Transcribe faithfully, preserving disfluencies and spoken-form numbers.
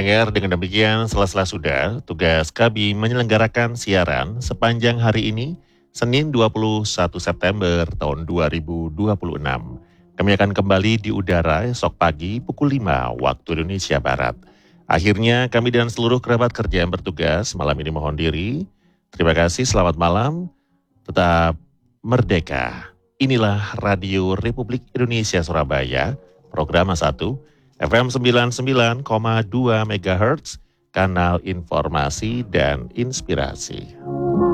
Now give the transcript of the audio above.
pendengar, dengan demikian sela-sela sudah tugas kami menyelenggarakan siaran sepanjang hari ini, Senin dua puluh satu September tahun dua ribu dua puluh enam. Kami akan kembali di udara esok pagi pukul lima waktu Indonesia Barat. Akhirnya kami dan seluruh kerabat kerja yang bertugas malam ini mohon diri. Terima kasih, selamat malam, tetap merdeka. Inilah Radio Republik Indonesia Surabaya, program satu, F M sembilan puluh sembilan koma dua MHz, kanal informasi dan inspirasi.